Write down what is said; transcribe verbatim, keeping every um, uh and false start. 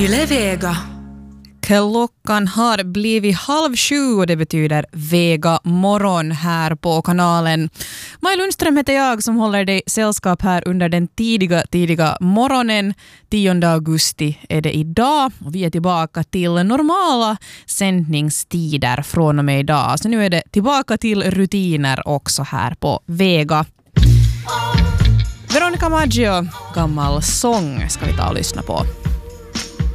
Yle Vega. Klockan har blivit halv sju och det betyder Vega morgon här på kanalen. Maj Lundström heter jag som håller dig sällskap här under den tidiga, tidiga morgonen. tionde augusti är det idag och vi är tillbaka till normala sändningstider från och med idag. Så nu är det tillbaka till rutiner också här på Vega. Veronica Maggio, gammal sång ska vi ta och lyssna på.